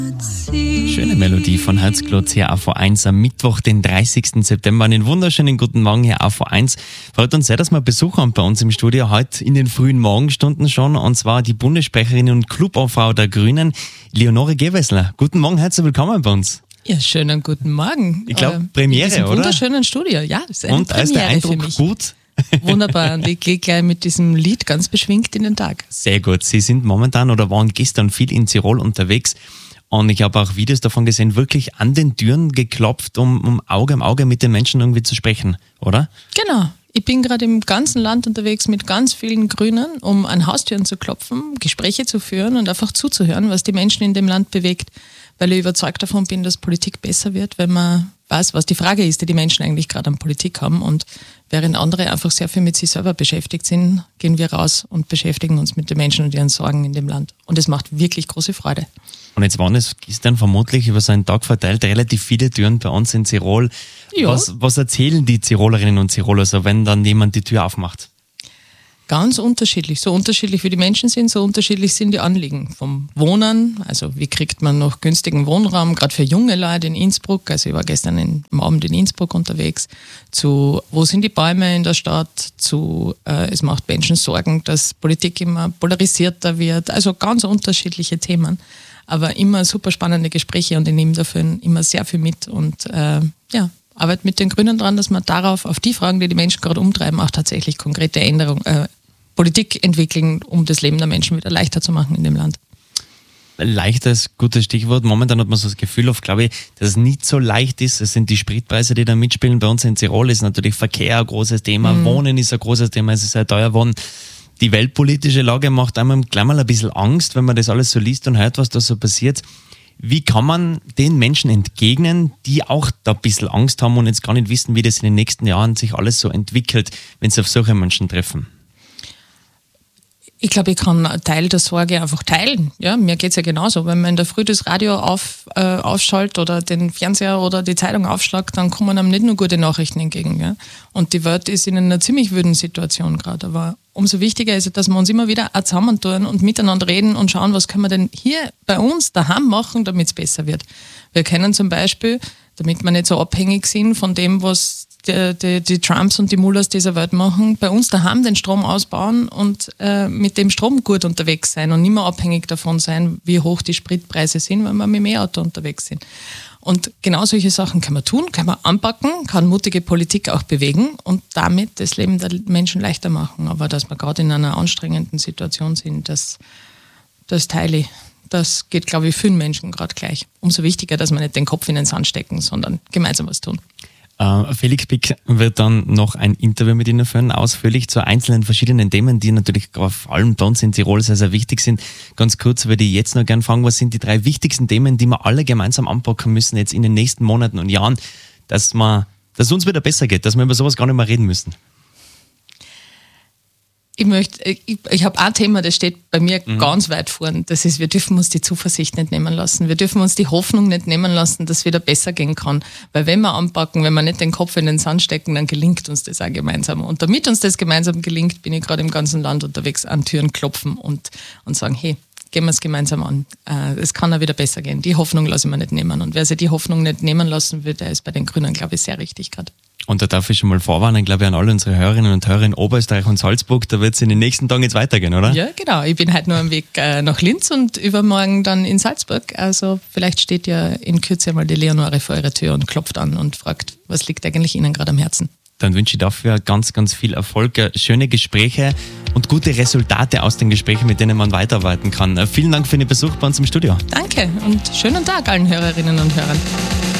Schöne Melodie von Herzklotz hier AV1 am Mittwoch, den 30. September. Einen wunderschönen guten Morgen hier AV1. Freut uns sehr, dass wir Besuch haben bei uns im Studio, heute in den frühen Morgenstunden schon, und zwar die Bundessprecherin und Clubobfrau der Grünen, Leonore Gewessler. Guten Morgen, herzlich willkommen bei uns. Ja, schönen guten Morgen. Ich glaube, Premiere, in diesem oder? Wunderschönen Studio, ja. Ist eine und Premiere ist der Eindruck für mich. gut? Wunderbar, und ich gehe gleich mit diesem Lied ganz beschwingt in den Tag. Sehr gut. Sie sind momentan oder waren gestern viel in Tirol unterwegs. Und ich habe auch Videos davon gesehen, wirklich an den Türen geklopft, um Auge um Auge mit den Menschen irgendwie zu sprechen, oder? Genau. Ich bin gerade im ganzen Land unterwegs mit ganz vielen Grünen, um an Haustüren zu klopfen, Gespräche zu führen und einfach zuzuhören, was die Menschen in dem Land bewegt. Weil ich überzeugt davon bin, dass Politik besser wird, wenn man weiß, was die Frage ist, die die Menschen eigentlich gerade an Politik haben. Und während andere einfach sehr viel mit sich selber beschäftigt sind, gehen wir raus und beschäftigen uns mit den Menschen und ihren Sorgen in dem Land. Und es macht wirklich große Freude. Und jetzt waren es gestern vermutlich über so einen Tag verteilt relativ viele Türen bei uns in Tirol. Ja. Was erzählen die Tirolerinnen und Tiroler so, wenn dann jemand die Tür aufmacht? Ganz unterschiedlich. So unterschiedlich wie die Menschen sind, so unterschiedlich sind die Anliegen. Vom Wohnen, also wie kriegt man noch günstigen Wohnraum, gerade für junge Leute in Innsbruck. Also ich war gestern am Abend in Innsbruck unterwegs. Zu wo sind die Bäume in der Stadt? Zu es macht Menschen Sorgen, dass Politik immer polarisierter wird. Also ganz unterschiedliche Themen. Aber immer super spannende Gespräche, und ich nehme dafür immer sehr viel mit und arbeite mit den Grünen dran, dass man darauf, auf die Fragen, die die Menschen gerade umtreiben, auch tatsächlich konkrete Politik entwickeln, um das Leben der Menschen wieder leichter zu machen in dem Land. Leichter ist ein gutes Stichwort. Momentan hat man so das Gefühl, oft glaube ich, dass es nicht so leicht ist. Es sind die Spritpreise, die da mitspielen. Bei uns in Tirol ist natürlich Verkehr ein großes Thema, Wohnen ist ein großes Thema, es ist sehr teuer geworden. Die weltpolitische Lage macht einem gleich mal ein bisschen Angst, wenn man das alles so liest und hört, was da so passiert. Wie kann man den Menschen entgegnen, die auch da ein bisschen Angst haben und jetzt gar nicht wissen, wie das in den nächsten Jahren sich alles so entwickelt, wenn sie auf solche Menschen treffen? Ich glaube, ich kann einen Teil der Sorge einfach teilen. Ja, mir geht es ja genauso. Wenn man in der Früh das Radio aufschaltet oder den Fernseher oder die Zeitung aufschlagt, dann kommen einem nicht nur gute Nachrichten entgegen. Ja? Und die Welt ist in einer ziemlich wüden Situation gerade. Aber umso wichtiger ist es, dass wir uns immer wieder auch zusammentun und miteinander reden und schauen, was können wir denn hier bei uns daheim machen, damit es besser wird. Wir können zum Beispiel, damit wir nicht so abhängig sind von dem, was die Trumps und die Mullers dieser Welt machen, bei uns daheim den Strom ausbauen und mit dem Strom gut unterwegs sein und nicht mehr abhängig davon sein, wie hoch die Spritpreise sind, wenn wir mit mehr Auto unterwegs sind. Und genau solche Sachen kann man tun, kann man anpacken, kann mutige Politik auch bewegen und damit das Leben der Menschen leichter machen. Aber dass wir gerade in einer anstrengenden Situation sind, das teile ich. Das geht, glaube ich, vielen Menschen gerade gleich. Umso wichtiger, dass wir nicht den Kopf in den Sand stecken, sondern gemeinsam was tun. Felix Pick wird dann noch ein Interview mit Ihnen führen, ausführlich zu einzelnen verschiedenen Themen, die natürlich vor allem bei uns in Tirol sehr, sehr wichtig sind. Ganz kurz würde ich jetzt noch gerne fragen, was sind die 3 wichtigsten Themen, die wir alle gemeinsam anpacken müssen jetzt in den nächsten Monaten und Jahren, dass uns wieder besser geht, dass wir über sowas gar nicht mehr reden müssen? Ich habe ein Thema, das steht bei mir ganz weit vorn. Das ist, wir dürfen uns die Zuversicht nicht nehmen lassen. Wir dürfen uns die Hoffnung nicht nehmen lassen, dass es wieder besser gehen kann. Weil wenn wir anpacken, wenn wir nicht den Kopf in den Sand stecken, dann gelingt uns das auch gemeinsam. Und damit uns das gemeinsam gelingt, bin ich gerade im ganzen Land unterwegs, an Türen klopfen und sagen, hey, gehen wir es gemeinsam an. Es kann auch wieder besser gehen. Die Hoffnung lasse ich mir nicht nehmen. Und wer sich die Hoffnung nicht nehmen lassen will, der ist bei den Grünen, glaube ich, sehr richtig gerade. Und da darf ich schon mal vorwarnen, glaube ich, an alle unsere Hörerinnen und Hörer in Oberösterreich und Salzburg, da wird es in den nächsten Tagen jetzt weitergehen, oder? Ja, genau. Ich bin heute nur am Weg nach Linz und übermorgen dann in Salzburg. Also vielleicht steht ja in Kürze mal die Leonore vor eurer Tür und klopft an und fragt, was liegt eigentlich Ihnen gerade am Herzen? Dann wünsche ich dafür ganz, ganz viel Erfolg, schöne Gespräche und gute Resultate aus den Gesprächen, mit denen man weiterarbeiten kann. Vielen Dank für den Besuch bei uns im Studio. Danke und schönen Tag allen Hörerinnen und Hörern.